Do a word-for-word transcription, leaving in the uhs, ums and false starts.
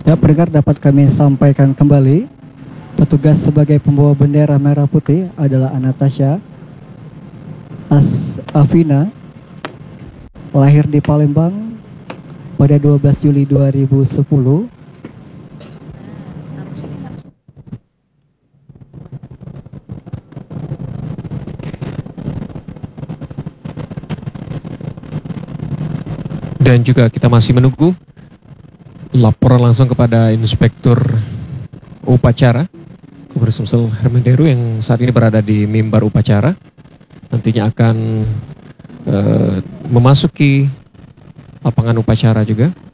Ya, pendengar, dapat kami sampaikan kembali, petugas sebagai pembawa bendera merah putih adalah Anastasia As Afina, lahir di Palembang pada dua belas Juli dua ribu sepuluh. Dan juga kita masih menunggu laporan langsung kepada Inspektur Upacara Gubernur Sumsel Hermanderu yang saat ini berada di mimbar upacara. Nantinya akan uh, memasuki lapangan upacara juga.